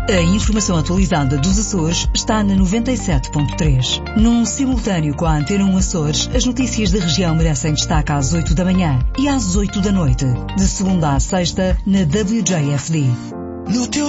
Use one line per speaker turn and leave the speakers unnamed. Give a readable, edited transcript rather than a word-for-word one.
A informação atualizada dos Açores está na 97.3. Num simultâneo com a Antena 1 Açores, as notícias da região merecem destaque às 8 da manhã e às 8 da noite. De segunda à sexta, na WJFD.
No teu